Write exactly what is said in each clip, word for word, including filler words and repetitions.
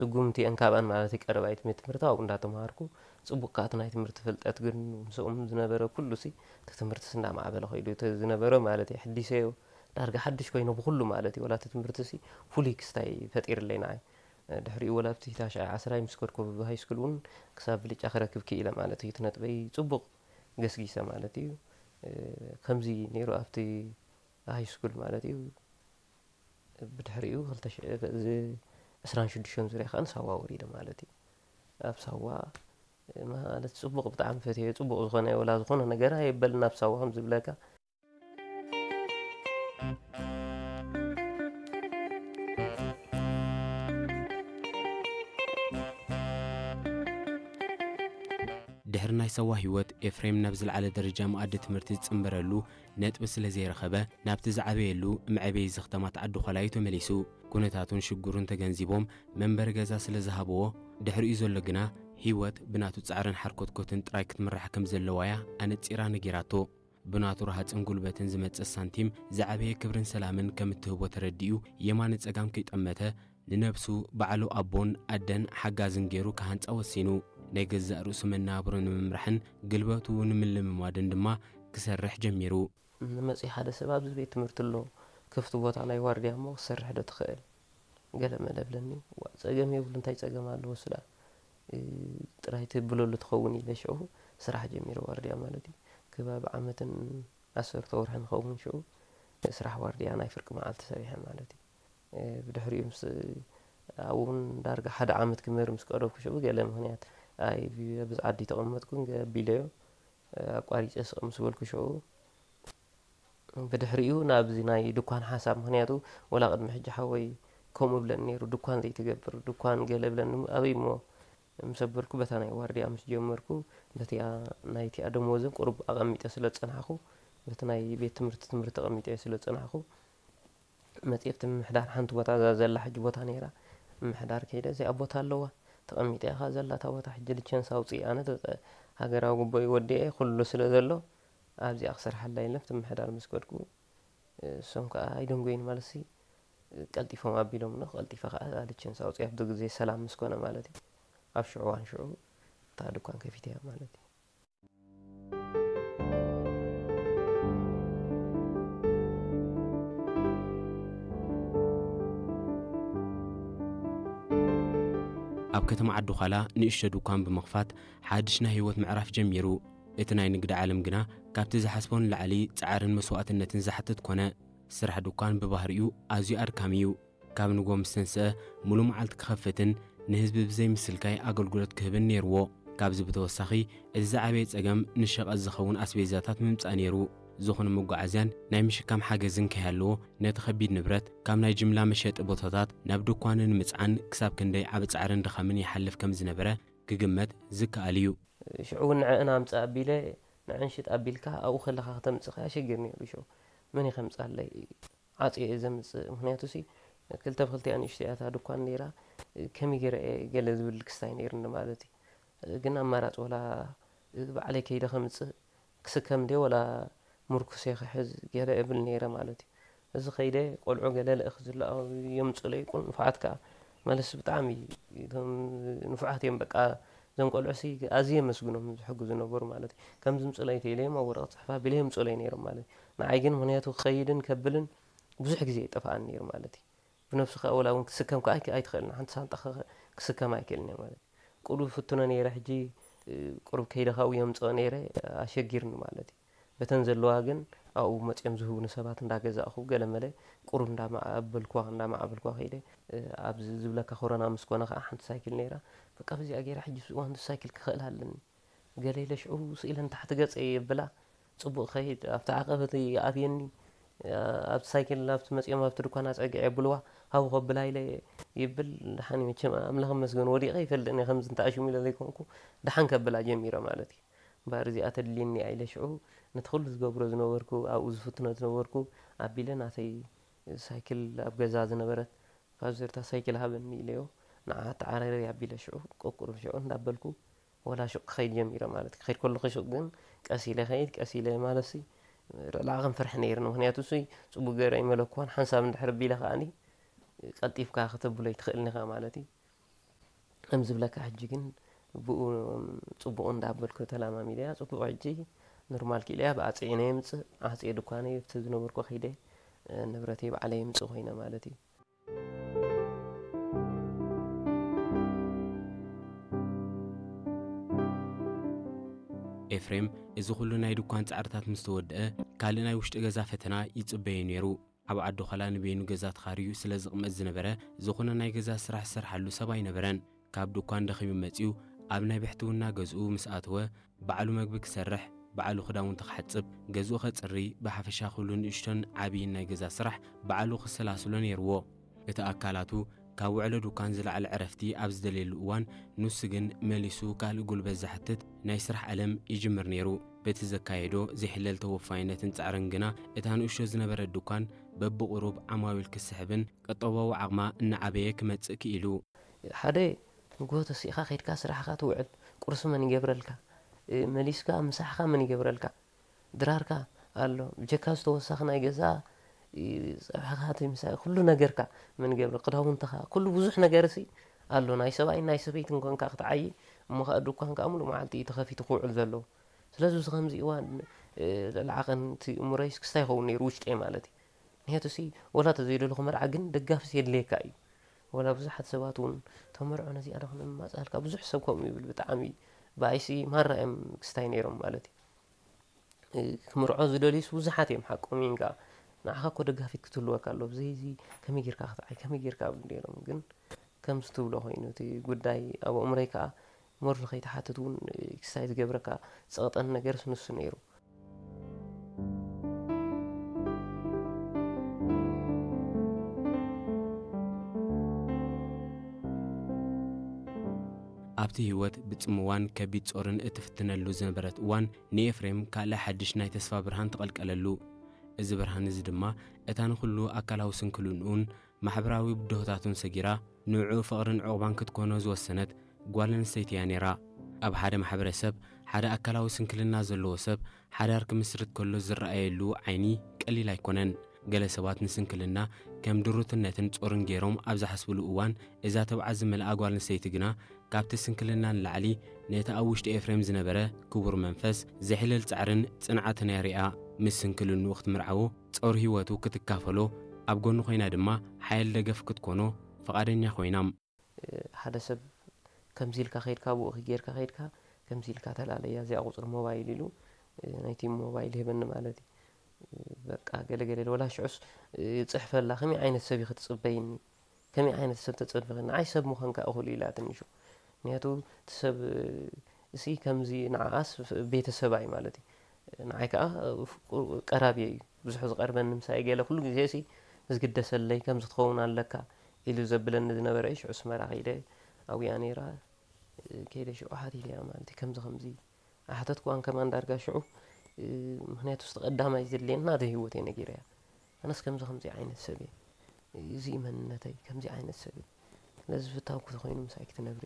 تقومتي أنكابان مالتي قربايت ميت مرتا وقندا تماركو صبوقات نايت مرت فلطات ግን مسؤم ዝነበረ ኩሉ ሲ ትምህርቲ ስና ማዕበለ ኸይዱ ዝነበረ ማለት ሕዲሰዮ ዳርጋ ሓድሽ ኮይኑ ብኩሉ ማለት ወላ ትምህርቲ ሲ ፉሊ ክስታይ ፈጢርለይና ድሕሪ ወላብቲ ታሽዓ ዓስራይ ምስኮድኮ ሃይ ስኩል ውን ክሳብ ብልጫ ክረክብ ክኢለ ማለት እዩ ትነጥበይ ጽቡቕ ገስጊሰ ማለት እዩ ከምዚ ነይሩ ኣብቲ ሃይ ስኩል ማለት እዩ ብድሕሪኡ عشرين شدشون زري خان سوا وريده مالتي اب سوا ማለት ጽቡቕ ብጣዕሚ ፈትየ ጽቡቕ ዝኾነ ወላ ዝኾነ ነገር ኣይበልና ብሳዋም ዝብለካ ድሕሪ ናይ ሰዋ ህይወት ኤፍሬም ናብ ዝለዓለ ደረጃ ማኣዲ ትምህርቲ ዝጽምበረሉ ነጥቢ ስለ ዘይረኸበ ናብቲ ዝዓበየሉ ምዕበይ ዝኽተማት ዓዱ ኸላዩ ተመሊሱ ኩነታቱን ሽጉሩን ተገንዚቦም መንበር ገዛ ስለ ዝሃብዎ ድሕሪኡ ዘሎ ግና ህይወት ብናቱ ጻዕርን ሓርኮትኮትን ጥራይ ክትምራሕ ከም ዘለዋያ ኣነጺራ ነጊራቶ ብናቱ ረሃጽን ጉልበትን ዝመጽእ ሳንቲም ዝዓበየ ክብርን ሰላምን ከም እትህቦ ተረዲኡ የማነ ጸጋም ከይጠመተ ንነብሱ በዓሉ ኣቦን ኣደን ሓጋዝን ገይሩ ካሃንጻ ወሲኑ ናይ ገዛእ ርእሱ መናብሩን ንምምራሕን ግልበቱ ንምልምማድን ድማ ክሰርሕ ጀሚሩ ንመጽኢ ሓደ ሰብ ኣብዚ ቤት ትምህርቲ ኣሎ ክፍቲ ቦታ ናይ ዋርድያ ሞ ክሰርሕ ዶ ትኽእል ገለ መለብለኒ ፀገም የብሉ እንታይ ፀገም ኣለዎ ስላ ጥራይ ትብለሉ ትኸውን ኢለ ሽዑ ስራሕ ጀሚሩ ዋርድያ ማለት እዩ ከባቢ ዓመትን ዓሰርተ ወርሕን ኸውን ሽዑ ስራሕ ዋርድያ ናይ ፍርቂ መዓልቲ ሰሪሐ ማለት እዩ ብድሕሪኡ ምስ እውን ዳርጋ ሓደ ዓመት ክመር ምስ ቀረብኩ ሽዑ ገለ ምክንያት ኣይ ብዝዓዲ ተቐመጥኩ ገቢለዮ ኣቋሪጨ ስቕ ምስ በልኩ ሽዑ بدحريو نابزي ناي دكان حساب مهنياتو ولا قد محجحة وي كوم بلن نيرو دكان زي تجبر دكان قال بلن أبي مو مسبركو بثاني واردي أمس جمركو بتيا نايتي أدم وزن قرب أغمي تسلت سنحكو بتناي بيت تمرت تمرت أغمي تسلت سنحكو ما تيفت محدار حنتو بتا زل حج بتا نيرا محدار كيدا زي أبو تالوا تغمي تاخا زل تاوا تحج لتشان صوتي أنا هاجراو بوي ودي كله سلازلو أبزي أخسر حلا يلفت محدار مسكوتكو سمك أيدون قوين مالسي قلتي فهم أبي لهم نخ قلتي فخا لتشان صوتي أبدو زي سلام مسكونا مالتي أفشعو عن شعو تعالو كان كيفيتها مالتي أب كتم عدو خلا نشدو كان بمخفات حادشنا هيوت معرف جميرو اتناي نقد عالم جنا كابت زحسبون العلي تعارن مسوات النتن زحتت كنا سرح دكان ببهريو أزي أركاميو كاب نقوم مستنسى ملو معلت كخفتن نهزب بزي مسلكاي أقل قلت كهبن نيرو كاب زبتو السخي الزعبيت أقام نشق الزخون أسبيزاتات ممت أنيرو زخون مقعزان نايمش كام حاجة زنك هالو نتخبيد نبرت كام ناي جملة مشيت بوتاتات نبدو كوان نمتعن كساب كندي عبت عارن رخمن يحلف كم زنبرة كجمت زك أليو شعون أنا أمس أبيله نعنشت أبيلك أو خلها ختم تسخي أشجرني بشو مني خمس على عاطي إذا مس مهنياتوسي كل تبغلتي أنا اشتياتها دكان نيرة كم يجر جلز بالكستاين يرن مالتي قلنا مرات ولا عليك إذا خمس كسكم دي ولا مركز يا خحز جرى ابن نيرة مالتي إذا خيده قول عقل لا أخذ لا يوم تصلي يكون نفعتك مالس بتعمي نفعت يوم بقى زم قول عسي أزيه مسجونهم حجزوا نبور مالتي كم زم صليت إليهم أو ورقة صحفة بليهم صلين يرم مالتي نعيجن هنياتو خيدن كبلن بزح جزء طفعن يرم مالتي بنفس خ أولا ون كسكم كأيك أي تخيلنا حنت سانت أخ كسكم ما يكلنا مالتي قولوا فتنا نيره حجي قرب كيدا خاوي يوم صار نيره أشجيرن مالتي بتنزل لواجن أو ما تيمزهو نسبات نداجز أخو قال ماله قرب ندا مع أبل كوا ندا مع أبل كوا خيده أبز زبلك خورنا مسكونا حنت سايكل نيره فكافزي أجي راح يجي وان السايكل كخيل هالن قال لي ليش أو سئلن تحت قص أي بلا صبوا خيد أفتح عقبتي أبيني أب سايكل لافت مسيا ما أفترك أنا أجي عبلوا هاو قبل هاي لي يبل حني متشم أملهم مسجون ودي غير لأني خمس أنت أشوف ميلا ليكونكو دحين قبل جميرة مالتي بارزي أتدليني أي شعو ندخل زجبر زنوركو أو زفتنا زنوركو أبيلنا أتي سايكل أبغى زاز نبرت فازرت سايكل هبني ليو نعت عرير يبيله شعو كوكور شعو نقبلكو ولا شق خير جميرة مالتي خير كل خشق جن كأسيلة خير كأسيلة مالسي لاغم فرح نيرن وهنياتو سي صبو غير أي ملكوان حنسا من حرب بيله خاني قلتيف كا خطب ولا يتخيلني خا مالتي أمزبلك حجيجن بقو صبون دابلكو تلامام إليها صبو عجي نورمال كيليها بقى عيني مص عصي دكاني بتزنو بركو خيده نبرتي عليه مص خوينا مالتي ኤፍሬም እዚ ኩሉ ናይ ድኳን ጻዕርታት ምስ ተወድአ ካልእ ናይ ውሽጢ ገዛ ፈተና ይጽበይ ነይሩ ኣብ ዓዲ ኸላ ንበይኑ ገዛ ተኻርዩ ስለ ዝቕመጥ ዝነበረ ዝኾነ ናይ ገዛ ስራሕ ዝሰርሓሉ ሰብ ኣይነበረን ካብ ድኳን ደኺሙ መጺኡ ኣብ ናይ ብሕትውና ገዝኡ ምስ ኣተወ ባዕሉ መግቢ ክሰርሕ ባዕሉ ክዳውንቲ ክሓጽብ ገዝኡ ኸጽሪ ብሓፈሻ ኩሉ ንእሽቶን ዓብይን ናይ ገዛ ስራሕ ባዕሉ ክሰላስሎ ነይርዎ እቲ ኣካላቱ ካብ ውዕለ ድኳን ዝለዓለ ዕረፍቲ ኣብ ዝደልየሉ እዋን ንሱ ግን መሊሱ ካልእ ጉልበት ዝሓትት ናይ ስራሕ ዓለም ይጅምር ነይሩ በቲ ዘካየዶ ዘይሕለል ተወፋይነትን ጻዕርን ግና እታ ንእሽቶ ዝነበረ ድኳን በብቑሩብ ዓማዊል ክስሕብን ቀጠባዊ ዓቕማ እናዓበየ ክመጽእ ክኢሉ ሓደ ንጎ ተሲኻ ኸይድካ ስራሕኻ ትውዕል ቁርሲ መን ይገብረልካ መሊስካ ምሳሕኻ መን ይገብረልካ ድራርካ ኣሎ ጀካ ዝተወሳኺ ናይ ገዛ صحات مساء كل نجارك من قبل قدامون تخا كل بزح نجارسي قالوا ناي سبعي ناي سبعي تنكون كاقطعي ما خدوا كان كامل معلتي تخافي تقول ذلو ثلاثة خمسة إيوان العقن تي مريس كستايخوني روشت إيه مالتي هي تسي ولا تزيد لهم مرعجن دقاف سيد ليكاي ولا بزحت سباتون تمرعنا زي أنا خلنا ما أسألك بزح سبكم بالبتعامي بايسي مرة إم كستاينيرهم مالتي كمرعز دوليس بزحت يم حكومين كا نعها كده جافيت كتلوا كله زي زي كم يجير كاخطعي كم يجير كابديرهم جن كم ستولو هينو تي قداي أو أمريكا مر خيت حاتتون كسايد جبركا سقط أن جرس نص نيرو ኣብቲ ህይወት ብጽምዋን ከቢድ ጾርን እትፍትነሉ ዝነበረት እዋን ንኤፍሬም ካልእ ሓድሽ ናይ ተስፋ ብርሃን ተቐልቀለሉ እዚ ብርሃን እዚ ድማ እታ ንኹሉ ኣካላዊ ስንክልንኡን ማሕበራዊ ብድሆታቱን ሰጊራ ንዕኡ ፍቕርን ዕቑባን ክትኮኖ ዝወሰነት ጓል ኣንስተይቲ እያ ነይራ ኣብ ሓደ ማሕበረሰብ ሓደ ኣካላዊ ስንክልና ዘለዎ ሰብ ሓዳር ክምስርት ከሎ ዝረኣየሉ ዓይኒ ቀሊል ኣይኮነን ገለ ሰባት ንስንክልና ከም ድሩትነትን ጾርን ገይሮም ኣብ ዝሓስብሉ እዋን እዛ ተባዓት ዝመልኣ ጓል ኣንስተይቲ ግና ካብቲ ስንክልናን ላዕሊ ነቲ ኣብ ውሽጢ ኤፍሬም ዝነበረ ክቡር መንፈስ ዘሕልል ጻዕርን ጽንዓትን የሪኣ ምስ ስንክልኑ ክትምርዓዎ ጾር ህይወቱ ክትካፈሎ ኣብ ጎኑ ኮይና ድማ ሓይል ደገፍ ክትኮኖ ፈቃደኛ ኮይናም ሓደ ሰብ ከምዚልካ ኸይድካ ብኡ ጌርካ ኸይድካ ከምዚልካ ተላለያ እዚኣ ቁፅሪ ሞባይል ኢሉ ናይቲ ሞባይል ሄበኒ ማለት በቃ ገለገለ ወላ ሽዑስ ጽሕፈላ ከመይ ዓይነት ሰብ ክትጽበይኒ ከመይ ዓይነት ሰብ ተጽብቕኒ ኣይ ሰብ ምዃንካ እኹል ኢላ ትንሹ ምክንያቱ ሰብ እሲ ከምዚ ንዓኣስ ቤተሰባይ ማለት እዩ ንዓይ ከዓ ቀራቢ እዩ ብዙሕ ዝቐርበኒ ምሳይ ገለ ኩሉ ግዜ እሲ ዝግደሰለይ ከምዚ ትኸውን ኣለካ ኢሉ ዘብለኒ ዝነበረ እዩ ሽዑስ መራ ኸይደ ኣብያ ነይራ ከይደ ሽዑ ሓቲት እያ ማለት እዩ ከምዚ ከምዚ ኣሓተት ክዋን ከማ እንዳርጋ ሽዑ ምክንያቱ ዝተቐዳማይ ዘድልየና ደ ህይወት እየ ነጊረ እያ ኣነስ ከምዚ ከምዚ ዓይነት ሰብ እየ እዚ መንነተይ ከምዚ ዓይነት ሰብ እየ ስለዚ ፍታውኩ ተኾይኑ ምሳይ ክትነብሪ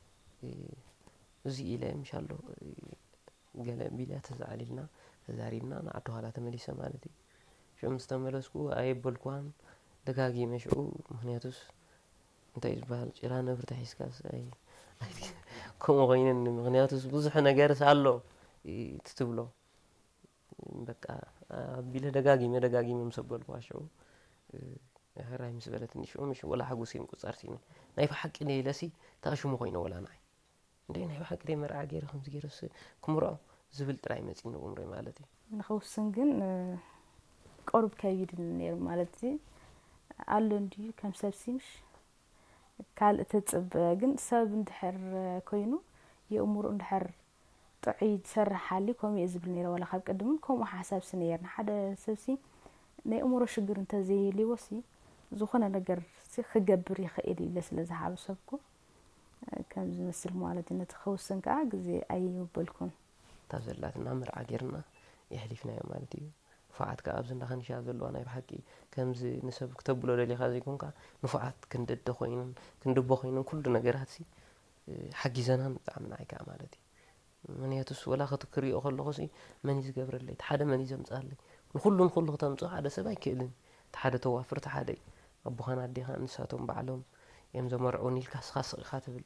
እዚ ኢለ ምሻሎ ገለ ቢልያ ተዛዕሊልና ተዛሪብና ንዓዲ ኋላ ተመሊሰ ማለት እዩ ሽዑ ምስ ተመለስኩ ኣየበልኳን ደጋጊመ ሽዑ ምክንያቱስ እንታይ ዝበሃል ጭራ ነብሪ ተሒዝካስ ኣይ ከምኡ ኮይነኒ ምክንያቱስ ብዙሕ ነገርስ ኣሎ ትትብሎ በቃ ቢለ ደጋጊመ ደጋጊመ ምስ በልኳ ሽዑ ሕራይ ምስ በለትኒ ሽዑ ምሽ ወላ ሓጎሴን ቁፃር ሲነ ናይ ብሓቂ ነይለሲ ተኣሽሙ ኮይነ ወላ ንዓይ እንደ ናይ ብሓቂ ደይ መርዓ ገይረ ከምዚ ገይረስ ክምርዖ ዝብል ጥራይ መፂን ንኡምሮይ ማለት እዩ ንኸውስን ግን ቆርብ ከይድን ነይሩ ማለት እዩ ኣሎ እንድዩ ከም ሰብ ሲምሽ ካልእ ተፅበ ግን ሰብ እንድሕር ኮይኑ የእምሮ እንድሕር ጥዑይ ዝሰርሓሊ ከምኡ እየ ዝብል ነይረ ወላ ካብ ቀድምን ከምኡ ሓሳብሲ ነይርና ሓደ ሰብሲ ናይ እምሮ ሽግር እንተዘይልዎሲ ዝኾነ ነገር ክገብር ይኽእል ኢለ ስለ ዝሓበሰብኩ ከም ዝመስል ማለት እዩ ነቲ ከውስን ከዓ ግዜ ኣይበልኩን ታብ ዘላትና መርዓ ጌርና ይሕሊፍናዮ ማለት እዩ ፍዓት ከዓ ኣብዚ እንዳኸንሻ ዘለዋ ናይ ብሓቂ ከምዚ ንሰብ ክተብሎ ደሊኻ ዘይኮንካ ንፍዓት ክንደደ ኮይኑን ክንድቦ ኮይኑን ኩሉ ነገራት ሲ ሓጊዘናን ብጣዕሚ ንዓይ ከዓ ማለት እዩ ምክንያቱስ ወላ ክትክሪኦ ከለኹሲ መን እዩ ዝገብረለይ እቲ ሓደ መን እዩ ዘምፅኣለይ ንኩሉ ንኩሉ ክተምፅኦ ሓደ ሰብ ኣይክእልን እቲ ሓደ ተዋፍር እቲ ሓደ ኣቦኻን ኣዴኻ ንሳቶም ባዕሎም እዮም ዘመርዑን ኢልካ ስኻ ስቕኻ ትብል